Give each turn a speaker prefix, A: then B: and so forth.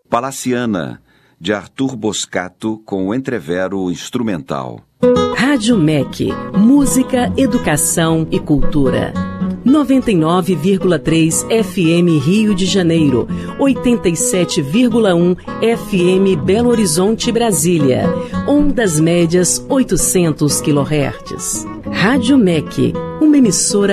A: Palaciana, de Arthur Boscato, com o entrevero instrumental.
B: Rádio MEC, música, educação e cultura. 99,3 FM Rio de Janeiro, 87,1 FM Belo Horizonte, Brasília. Ondas médias 800 kHz. Rádio MEC, uma emissora